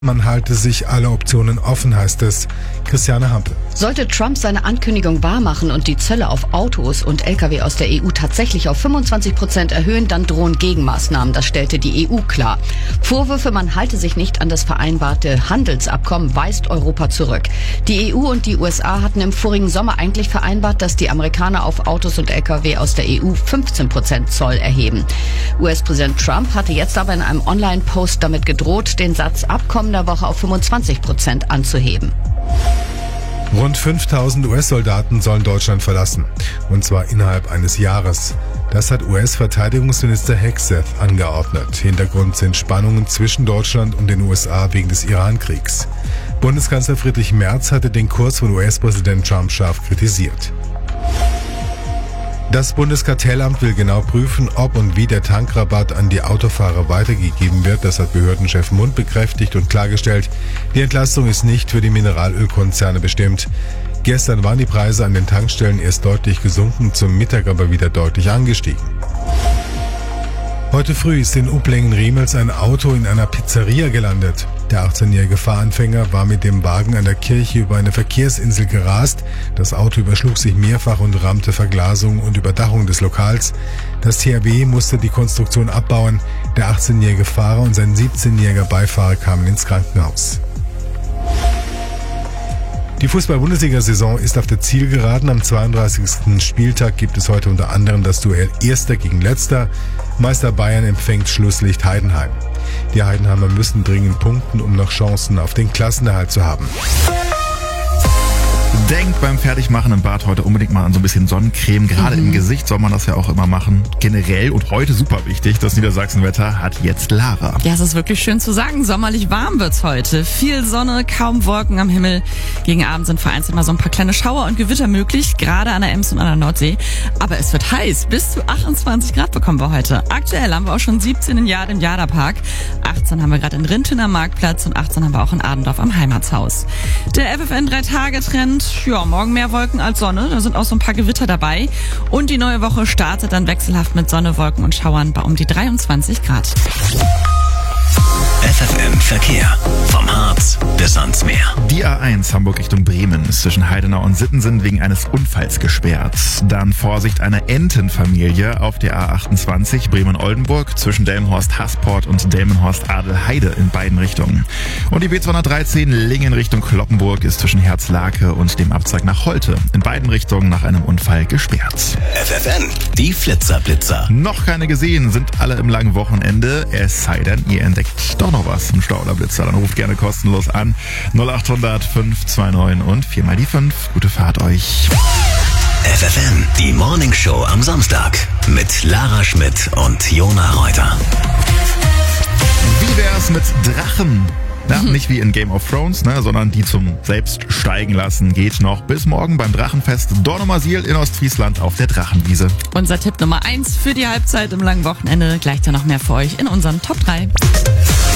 Man halte sich alle Optionen offen, heißt es. Christiane Hampe. Sollte Trump seine Ankündigung wahrmachen und die Zölle auf Autos und Lkw aus der EU tatsächlich auf 25% erhöhen, dann drohen Gegenmaßnahmen. Das stellte die EU klar. Vorwürfe, man halte sich nicht an das vereinbarte Handelsabkommen, weist Europa zurück. Die EU und die USA hatten im vorigen Sommer eigentlich vereinbart, dass die Amerikaner auf Autos und Lkw aus der EU 15% Zoll erheben. US-Präsident Trump hatte jetzt aber in einem Online-Post damit gedroht, den Satz ab kommender Woche auf 25% anzuheben. Rund 5000 US-Soldaten sollen Deutschland verlassen. Und zwar innerhalb eines Jahres. Das hat US-Verteidigungsminister Hegseth angeordnet. Hintergrund sind Spannungen zwischen Deutschland und den USA wegen des Iran-Kriegs. Bundeskanzler Friedrich Merz hatte den Kurs von US-Präsident Trump scharf kritisiert. Das Bundeskartellamt will genau prüfen, ob und wie der Tankrabatt an die Autofahrer weitergegeben wird. Das hat Behördenchef Mund bekräftigt und klargestellt. Die Entlastung ist nicht für die Mineralölkonzerne bestimmt. Gestern waren die Preise an den Tankstellen erst deutlich gesunken, zum Mittag aber wieder deutlich angestiegen. Heute früh ist in Upplingen-Riemels ein Auto in einer Pizzeria gelandet. Der 18-jährige Fahranfänger war mit dem Wagen an der Kirche über eine Verkehrsinsel gerast. Das Auto überschlug sich mehrfach und rammte Verglasung und Überdachung des Lokals. Das THW musste die Konstruktion abbauen. Der 18-jährige Fahrer und sein 17-jähriger Beifahrer kamen ins Krankenhaus. Die Fußball-Bundesliga-Saison ist auf der Zielgeraden. Am 32. Spieltag gibt es heute unter anderem das Duell Erster gegen Letzter. Meister Bayern empfängt Schlusslicht Heidenheim. Die Heidenheimer müssen dringend punkten, um noch Chancen auf den Klassenerhalt zu haben. Denkt beim Fertigmachen im Bad heute unbedingt mal an so ein bisschen Sonnencreme. Gerade im Gesicht soll man das ja auch immer machen. Generell und heute super wichtig, das Niedersachsenwetter hat jetzt Lara. Ja, es ist wirklich schön zu sagen. Sommerlich warm wird's heute. Viel Sonne, kaum Wolken am Himmel. Gegen Abend sind vereinzelt mal so ein paar kleine Schauer und Gewitter möglich, gerade an der Ems und an der Nordsee. Aber es wird heiß. Bis zu 28 Grad bekommen wir heute. Aktuell haben wir auch schon 17 in Jade im Jaderpark. 18 haben wir gerade in Rinteln am Marktplatz und 18 haben wir auch in Adendorf am Heimatshaus. Der FFN 3-Tage-Trend. Ja, morgen mehr Wolken als Sonne. Da sind auch so ein paar Gewitter dabei. Und die neue Woche startet dann wechselhaft mit Sonne, Wolken und Schauern bei um die 23 Grad. FFN Verkehr. Vom Harz bis ans Meer. Die A1 Hamburg Richtung Bremen ist zwischen Heidenau und Sittensen wegen eines Unfalls gesperrt. Dann Vorsicht, eine Entenfamilie auf der A28 Bremen-Oldenburg zwischen Delmenhorst-Hasport und Delmenhorst-Adelheide in beiden Richtungen. Und die B213 Lingen Richtung Cloppenburg ist zwischen Herzlake und dem Abzweig nach Holte in beiden Richtungen nach einem Unfall gesperrt. FFN, die Flitzer-Blitzer. Noch keine gesehen, sind alle im langen Wochenende, es sei denn, ihr entdeckt doch noch was, ein Stau oder Blitzer. Dann ruft gerne kostenlos an 0800 529 und 4 mal die 5. Gute Fahrt euch. FFN, die Morning Show am Samstag mit Lara Schmidt und Jona Reuter. Wie wär's mit Drachen? Ja, nicht wie in Game of Thrones, sondern die zum Selbststeigen lassen geht noch bis morgen beim Drachenfest Dornumersiel in Ostfriesland auf der Drachenwiese. Unser Tipp Nummer 1 für die Halbzeit im langen Wochenende. Gleich dann noch mehr für euch in unseren Top 3.